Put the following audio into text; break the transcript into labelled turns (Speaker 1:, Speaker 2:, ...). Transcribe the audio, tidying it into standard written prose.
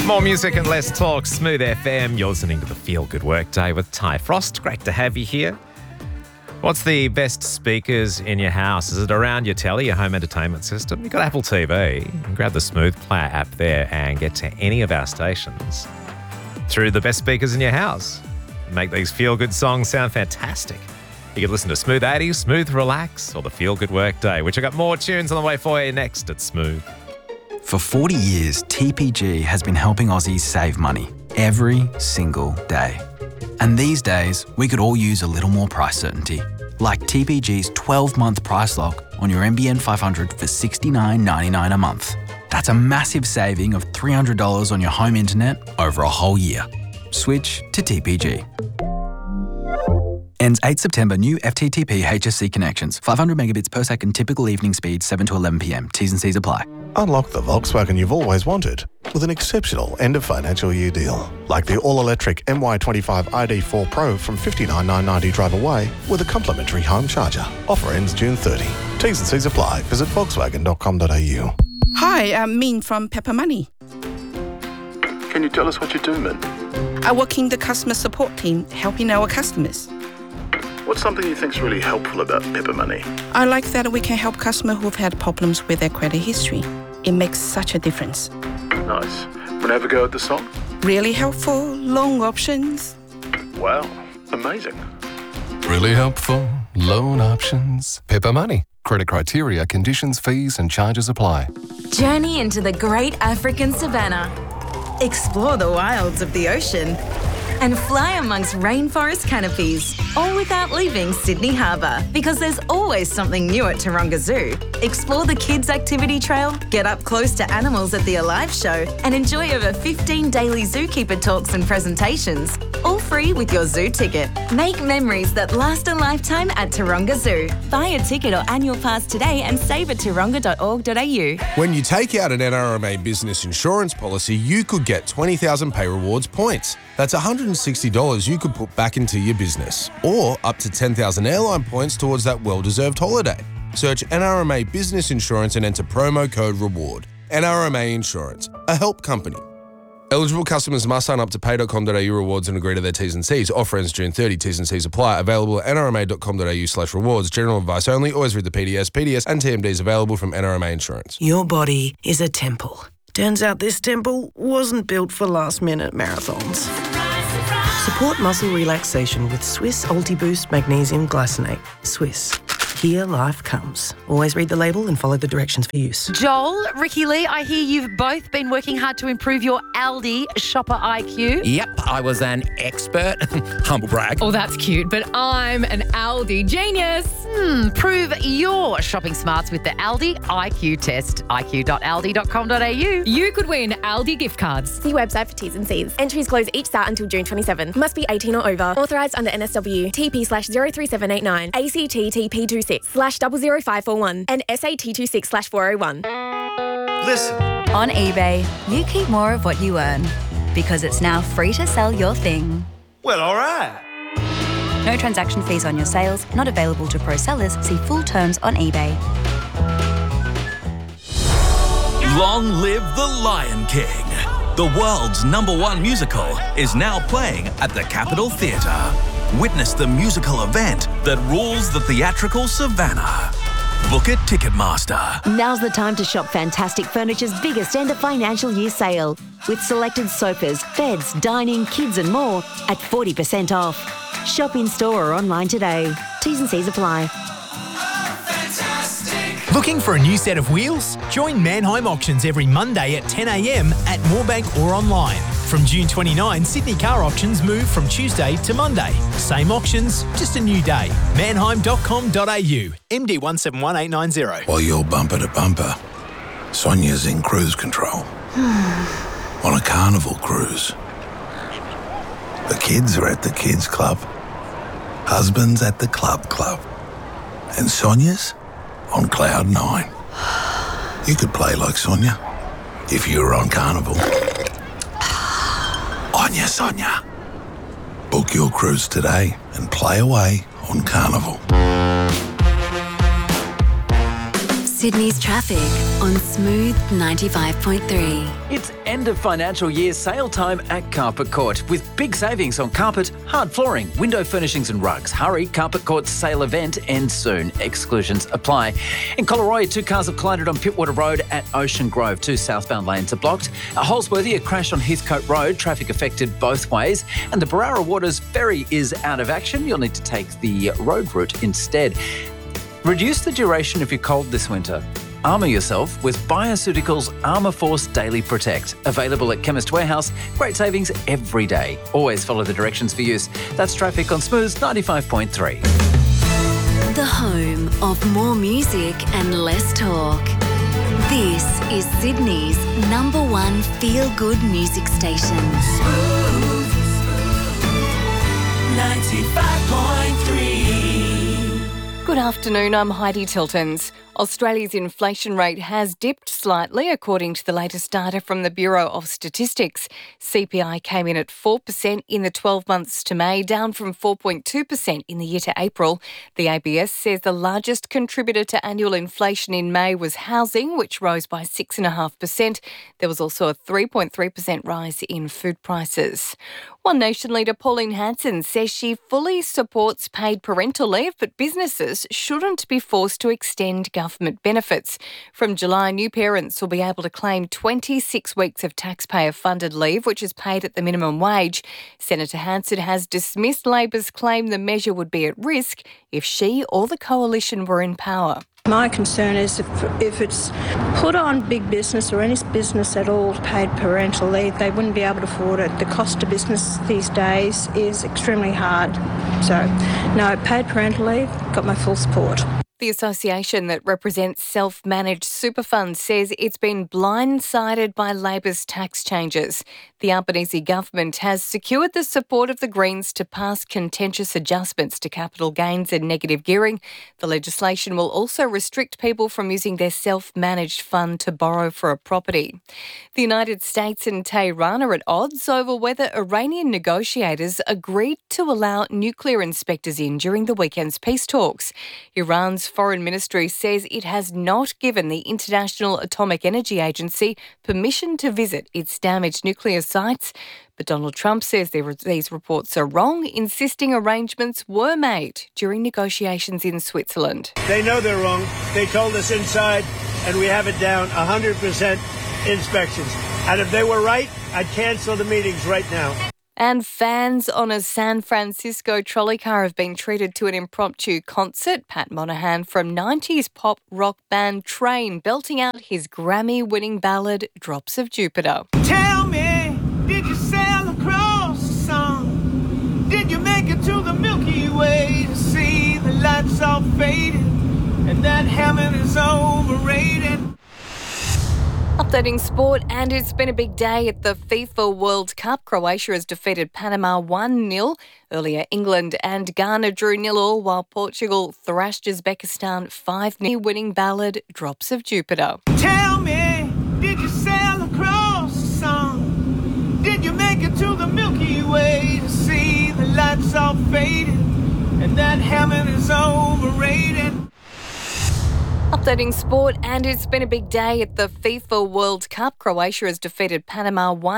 Speaker 1: More music and less talk. Smooth FM. You're listening to the Feel Good Workday with Ty Frost. Great to have you here. What's the best speakers in your house? Is it around your telly, your home entertainment system? You've got Apple TV. You can grab the Smooth Player app there and get to any of our stations through the best speakers in your house. Make these feel-good songs sound fantastic. You can listen to Smooth 80s, Smooth Relax, or the Feel Good Workday, which I got more tunes on the way for you next at Smooth.
Speaker 2: For 40 years, TPG has been helping Aussies save money every single day. And these days, we could all use a little more price certainty, like TPG's 12-month price lock on your NBN 500 for $69.99 a month. That's a massive saving of $300 on your home internet over a whole year. Switch to TPG. Ends 8 September. New FTTP HSC connections. 500 megabits per second typical evening speed, 7 to 11 p.m. T's and C's apply.
Speaker 3: Unlock the Volkswagen you've always wanted with an exceptional end of financial year deal. Like the all-electric MY25 ID4 Pro from $59,990 drive away with a complimentary home charger. Offer ends June 30. T's and C's apply. Visit volkswagen.com.au.
Speaker 4: Hi, I'm Min from Pepper Money.
Speaker 3: Can you tell us what you do, Min?
Speaker 4: I work in the customer support team, helping our customers.
Speaker 3: What's something you think's really helpful about Pepper Money?
Speaker 4: I like that we can help customers who've had problems with their credit history. It makes such a difference.
Speaker 3: Nice. Wanna have a go at the song?
Speaker 4: Really helpful, loan options.
Speaker 3: Wow, amazing.
Speaker 5: Really helpful. Loan options. Pepper Money. Credit criteria, conditions, fees and charges apply.
Speaker 6: Journey into the great African savannah. Explore the wilds of the ocean. And fly amongst rainforest canopies, all without leaving Sydney Harbour. Because there's always something new at Taronga Zoo. Explore the kids' activity trail, get up close to animals at the Alive show, and enjoy over 15 daily zookeeper talks and presentations. All free with your zoo ticket. Make memories that last a lifetime at Taronga Zoo. Buy a ticket or annual pass today and save at taronga.org.au.
Speaker 7: When you take out an NRMA business insurance policy, you could get 20,000 Pay Rewards points. That's $160 you could put back into your business, or up to 10,000 airline points towards that well-deserved holiday. Search NRMA Business Insurance and enter promo code REWARD. NRMA Insurance, a help company. Eligible customers must sign up to pay.com.au rewards and agree to their T's and C's. Offer ends June 30. T's and C's apply. Available at nrma.com.au/rewards. General advice only. Always read the PDS. PDS and TMDs available from NRMA Insurance.
Speaker 8: Your body is a temple. Turns out this temple wasn't built for last-minute marathons. Support muscle relaxation with Swiss Ultiboost Magnesium Glycinate. Swiss. Here life comes. Always read the label and follow the directions for use.
Speaker 9: Joel, Ricky Lee, I hear you've both been working hard to improve your Aldi shopper IQ.
Speaker 10: Yep, I was an expert. Humble brag.
Speaker 9: Oh, that's cute, but I'm an Aldi genius. Prove your shopping smarts with the Aldi IQ test. iq.aldi.com.au. You could win Aldi gift cards.
Speaker 11: See website for T's and C's. Entries close each start until June 27. Must be 18 or over. Authorised under NSW. TP/03789. ACT TP26/00541 and SAT26/401.
Speaker 12: Listen. On eBay, you keep more of what you earn because it's now free to sell your thing.
Speaker 13: Well, all right.
Speaker 12: No transaction fees on your sales, not available to pro sellers. See full terms on eBay.
Speaker 14: Long live the Lion King. The world's #1 musical is now playing at the Capitol Theatre. Witness the musical event that rules the theatrical savannah. Book at Ticketmaster.
Speaker 15: Now's the time to shop Fantastic Furniture's biggest end of financial year sale. With selected sofas, beds, dining, kids and more at 40% off. Shop in store or online today. T's and C's apply.
Speaker 16: Looking for a new set of wheels? Join Manheim Auctions every Monday at 10 a.m. at Moorbank or online. From June 29, Sydney car auctions move from Tuesday to Monday. Same auctions, just a new day. Manheim.com.au. MD 171890.
Speaker 17: While you're bumper to bumper, Sonia's in cruise control. On a carnival cruise. The kids are at the kids club. Husband's at the club. And Sonia's on cloud 9. You could play like Sonia if you were on Carnival. Onya Sonia. Book your cruise today and play away on Carnival.
Speaker 13: Sydney's traffic on Smooth 95.3.
Speaker 18: It's end of financial year sale time at Carpet Court with big savings on carpet, hard flooring, window furnishings and rugs. Hurry, Carpet Court's sale event ends soon. Exclusions apply. In Collaroya, 2 cars have collided on Pittwater Road at Ocean Grove. 2 southbound lanes are blocked. At Holsworthy, a crash on Heathcote Road. Traffic affected both ways. And the Barara Waters ferry is out of action. You'll need to take the road route instead. Reduce the duration of your cold this winter. Armour yourself with Bioceuticals Armour Force Daily Protect. Available at Chemist Warehouse. Great savings every day. Always follow the directions for use. That's traffic on Smooth 95.3.
Speaker 13: The home of more music and less talk. This is Sydney's #1 feel-good music station.
Speaker 19: Smooth 95.3.
Speaker 20: Good afternoon, I'm Heidi Tiltons. Australia's inflation rate has dipped slightly according to the latest data from the Bureau of Statistics. CPI came in at 4% in the 12 months to May, down from 4.2% in the year to April. The ABS says the largest contributor to annual inflation in May was housing, which rose by 6.5%. There was also a 3.3% rise in food prices. One Nation leader, Pauline Hanson, says she fully supports paid parental leave, but businesses shouldn't be forced to extend government benefits. From July, new parents will be able to claim 26 weeks of taxpayer-funded leave, which is paid at the minimum wage. Senator Hanson has dismissed Labor's claim the measure would be at risk if she or the coalition were in power.
Speaker 21: My concern is if it's put on big business or any business at all paid parental leave, they wouldn't be able to afford it. The cost of business these days is extremely hard. So, no, paid parental leave, got my full support.
Speaker 20: The association that represents self-managed super funds says it's been blindsided by Labor's tax changes. The Albanese government has secured the support of the Greens to pass contentious adjustments to capital gains and negative gearing. The legislation will also restrict people from using their self-managed fund to borrow for a property. The United States and Tehran are at odds over whether Iranian negotiators agreed to allow nuclear inspectors in during the weekend's peace talks. Iran's Foreign Ministry says it has not given the International Atomic Energy Agency permission to visit its damaged nuclear sites. But Donald Trump says these reports are wrong, insisting arrangements were made during negotiations in Switzerland.
Speaker 22: They know they're wrong. They told us inside, and we have it down, 100% inspections. And if they were right, I'd cancel the meetings right now.
Speaker 20: And fans on a San Francisco trolley car have been treated to an impromptu concert. Pat Monahan from 90s pop rock band Train belting out his Grammy-winning ballad, Drops of Jupiter.
Speaker 19: Tell me, did you sail across the sun? Did you make it to the Milky Way to see the lights all faded and that heaven is overrated?
Speaker 20: Updating sport, and it's been a big day at the FIFA World Cup. Croatia has defeated Panama 1-0. Earlier, England and Ghana drew 0-0, while Portugal thrashed Uzbekistan 5-0. Winning ballad, Drops of Jupiter.
Speaker 19: Tell me, did you sail across the sun? Did you make it to the Milky Way to see the lights all faded and that heaven is overrated?
Speaker 20: Updating sport, and it's been a big day at the FIFA World Cup. Croatia has defeated Panama 1-0.